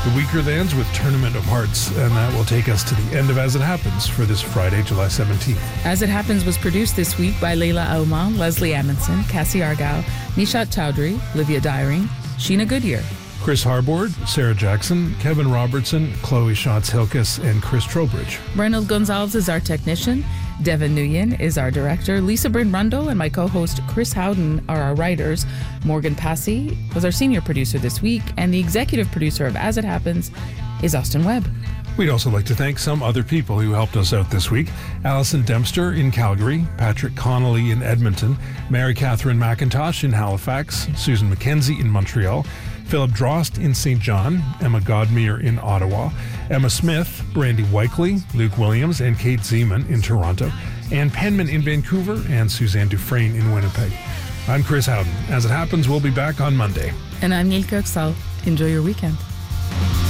The Weaker Thans with Tournament of Hearts, and that will take us to the end of As It Happens for this Friday, July 17th. As It Happens was produced this week by Layla Auman, Leslie Amundsen, Cassie Argyle, Nishat Chowdhury, Livia Dyring, Sheena Goodyear, Chris Harbord, Sarah Jackson, Kevin Robertson, Chloe Schatz-Hilkes, and Chris Trowbridge. Reynold Gonzalez is our technician. Devin Nguyen is our director. Lisa Bryn Rundle and my co-host Chris Howden are our writers. Morgan Passy was our senior producer this week, and the executive producer of As It Happens is Austin Webb. We'd also like to thank some other people who helped us out this week. Alison Dempster in Calgary, Patrick Connolly in Edmonton, Mary Catherine McIntosh in Halifax, Susan McKenzie in Montreal, Philip Drost in St. John, Emma Godmere in Ottawa, Emma Smith, Brandy Weikley, Luke Williams, and Kate Zeman in Toronto, Ann Penman in Vancouver, and Suzanne Dufresne in Winnipeg. I'm Chris Howden. As It Happens, we'll be back on Monday. And I'm Neil Kirksall. Enjoy your weekend.